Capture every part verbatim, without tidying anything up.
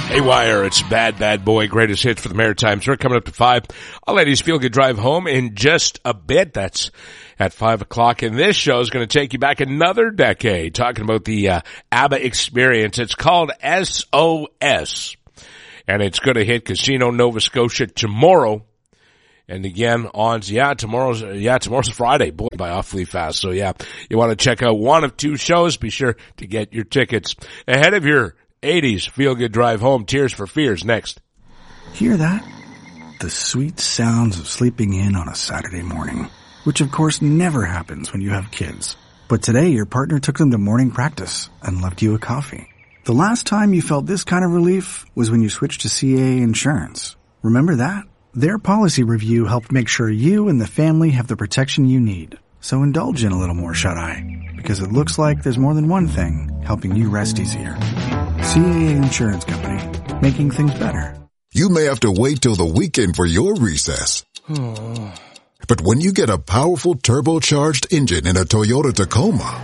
Haywire, it's Bad Bad Boy, greatest hits for the Maritimes. We're coming up to five. Our ladies feel good drive home in just a bit. That's at five o'clock. And this show is going to take you back another decade, talking about the uh, ABBA experience. It's called S O S. And it's going to hit Casino Nova Scotia tomorrow. And again, on, yeah, tomorrow's, yeah, tomorrow's Friday. Boy, by awfully fast. So yeah, you want to check out one of two shows. Be sure to get your tickets ahead of your eighties Feel Good Drive Home. Tears for Fears next. Hear that? The sweet sounds of sleeping in on a Saturday morning, which of course never happens when you have kids. But today your partner took them to morning practice and left you a coffee. The last time you felt this kind of relief was when you switched to C A A Insurance. Remember that? Their policy review helped make sure you and the family have the protection you need. So indulge in a little more shut-eye, because it looks like there's more than one thing helping you rest easier. C A A Insurance Company, making things better. You may have to wait till the weekend for your recess. But when you get a powerful turbocharged engine in a Toyota Tacoma,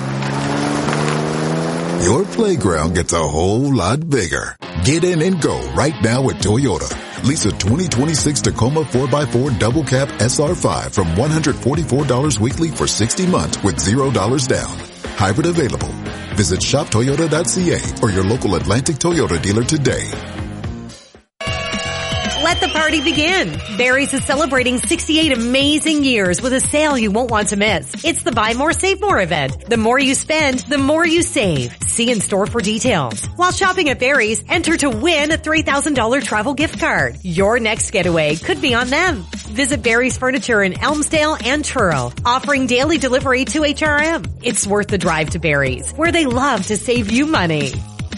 your playground gets a whole lot bigger. Get in and go right now at Toyota. Lease a twenty twenty-six Tacoma four by four Double Cab S R five from one hundred forty-four dollars weekly for sixty months with zero dollars down. Hybrid available. Visit shop toyota dot c a or your local Atlantic Toyota dealer today. Let the party begin. Barry's is celebrating sixty-eight amazing years with a sale you won't want to miss. It's the Buy More, Save More event. The more you spend, the more you save. See in store for details. While shopping at Barry's, enter to win a three thousand dollars travel gift card. Your next getaway could be on them. Visit Barry's Furniture in Elmsdale and Truro, offering daily delivery to H R M. It's worth the drive to Barry's, where they love to save you money.